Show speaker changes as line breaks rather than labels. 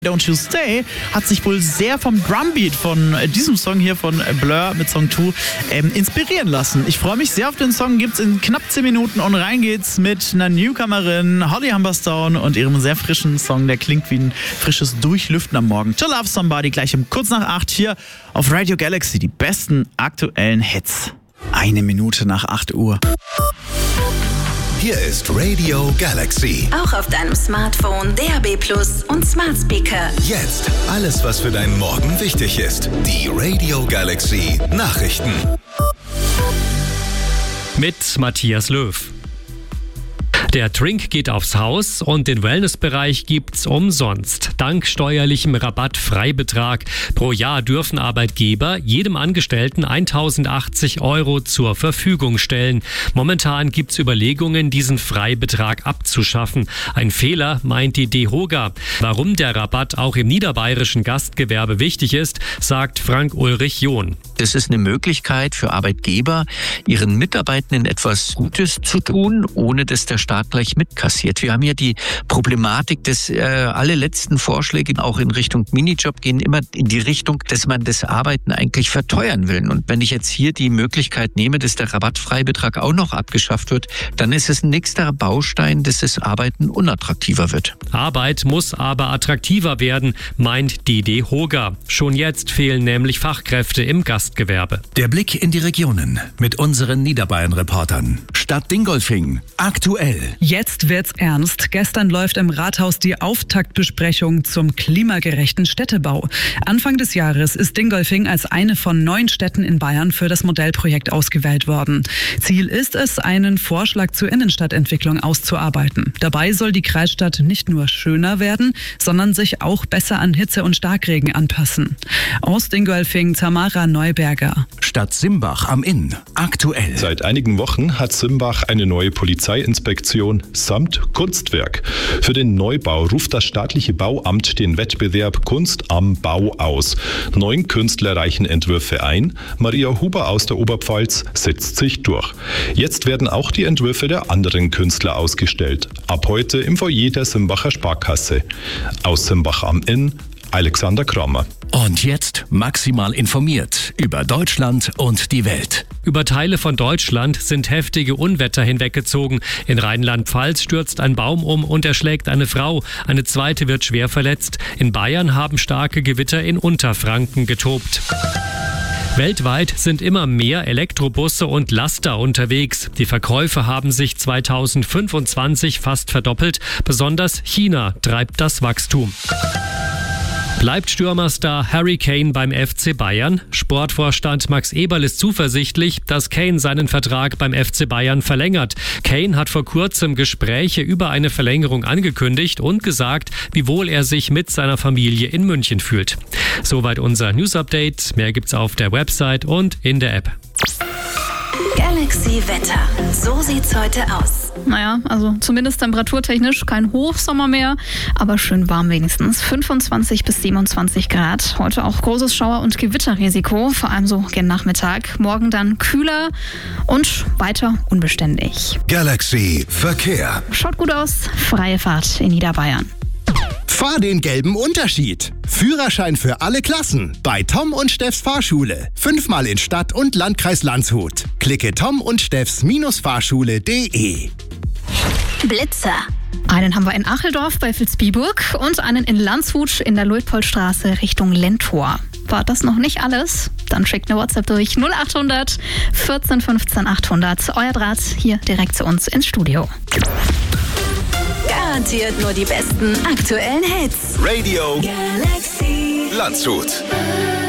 Don't You Stay hat sich wohl sehr vom Drumbeat von diesem Song hier von Blur mit Song 2 inspirieren lassen. Ich freue mich sehr auf den Song, gibt's in knapp 10 Minuten und rein geht's mit einer Newcomerin, Holly Humberstone und ihrem sehr frischen Song, der klingt wie ein frisches Durchlüften am Morgen. To Love Somebody, gleich um kurz nach 8 hier auf Radio Galaxy, die besten aktuellen Hits. 1 Minute nach 8 Uhr.
Hier ist Radio Galaxy.
Auch auf deinem Smartphone, DAB+ und Smart Speaker.
Jetzt alles, was für deinen Morgen wichtig ist. Die Radio Galaxy Nachrichten.
Mit Matthias Löw. Der Trink geht aufs Haus und den Wellnessbereich gibt's umsonst. Dank steuerlichem Rabattfreibetrag. Pro Jahr dürfen Arbeitgeber jedem Angestellten 1.080 € zur Verfügung stellen. Momentan gibt's Überlegungen, diesen Freibetrag abzuschaffen. Ein Fehler, meint die DEHOGA. Warum der Rabatt auch im niederbayerischen Gastgewerbe wichtig ist, sagt Frank-Ulrich John.
Das ist eine Möglichkeit für Arbeitgeber, ihren Mitarbeitenden etwas Gutes zu tun, ohne dass der Staat gleich mitkassiert. Wir haben ja die Problematik, dass alle letzten Vorschläge auch in Richtung Minijob gehen immer in die Richtung, dass man das Arbeiten eigentlich verteuern will. Und wenn ich jetzt hier die Möglichkeit nehme, dass der Rabattfreibetrag auch noch abgeschafft wird, dann ist es ein nächster Baustein, dass das Arbeiten unattraktiver wird.
Arbeit muss aber attraktiver werden, meint die DEHOGA. Schon jetzt fehlen nämlich Fachkräfte im Gastgewerbe.
Der Blick in die Regionen mit unseren Niederbayern-Reportern. Stadt Dingolfing, aktuell.
Jetzt wird's ernst. Gestern läuft im Rathaus die Auftaktbesprechung zum klimagerechten Städtebau. Anfang des Jahres ist Dingolfing als eine von 9 Städten in Bayern für das Modellprojekt ausgewählt worden. Ziel ist es, einen Vorschlag zur Innenstadtentwicklung auszuarbeiten. Dabei soll die Kreisstadt nicht nur schöner werden, sondern sich auch besser an Hitze und Starkregen anpassen. Aus Dingolfing, Tamara Neuberger.
Stadt Simbach am Inn, aktuell.
Seit einigen Wochen hat Simbach eine neue Polizeiinspektion samt Kunstwerk. Für den Neubau ruft das staatliche Bauamt den Wettbewerb Kunst am Bau aus. 9 Künstler reichen Entwürfe ein. Maria Huber aus der Oberpfalz setzt sich durch. Jetzt werden auch die Entwürfe der anderen Künstler ausgestellt. Ab heute im Foyer der Simbacher Sparkasse. Aus Simbach am Inn, Alexander Kramer.
Und jetzt maximal informiert über Deutschland und die Welt.
Über Teile von Deutschland sind heftige Unwetter hinweggezogen. In Rheinland-Pfalz stürzt ein Baum um und erschlägt eine Frau. Eine zweite wird schwer verletzt. In Bayern haben starke Gewitter in Unterfranken getobt. Weltweit sind immer mehr Elektrobusse und Laster unterwegs. Die Verkäufe haben sich 2025 fast verdoppelt. Besonders China treibt das Wachstum. Bleibt Stürmerstar Harry Kane beim FC Bayern? Sportvorstand Max Eberl ist zuversichtlich, dass Kane seinen Vertrag beim FC Bayern verlängert. Kane hat vor kurzem Gespräche über eine Verlängerung angekündigt und gesagt, wie wohl er sich mit seiner Familie in München fühlt. Soweit unser News-Update. Mehr gibt's auf der Website und in der App.
Galaxy Wetter. So sieht's heute aus.
Naja, also zumindest temperaturtechnisch kein Hochsommer mehr, aber schön warm wenigstens. 25 bis 27 Grad. Heute auch großes Schauer- und Gewitterrisiko, vor allem so gen Nachmittag. Morgen dann kühler und weiter unbeständig.
Galaxy Verkehr.
Schaut gut aus. Freie Fahrt in Niederbayern.
Fahr den gelben Unterschied. Führerschein für alle Klassen bei Tom und Steffs Fahrschule. 5-mal in Stadt und Landkreis Landshut. Klicke Tom und Steffs-Fahrschule.de.
Blitzer. Einen haben wir in Acheldorf bei Vilsbiburg und einen in Landshut in der Luitpoldstraße Richtung Lentor. War das noch nicht alles? Dann schickt eine WhatsApp durch 0800 14 15 800. Euer Draht hier direkt zu uns ins Studio.
Garantiert nur die besten aktuellen Hits.
Radio
Galaxy
Landshut.